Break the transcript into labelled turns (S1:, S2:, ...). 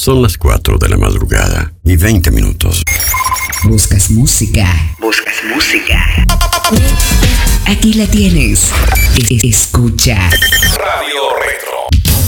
S1: Son las 4 de la madrugada y 20 minutos.
S2: ¿Buscas música? ¿Buscas música? Aquí la tienes. Escucha.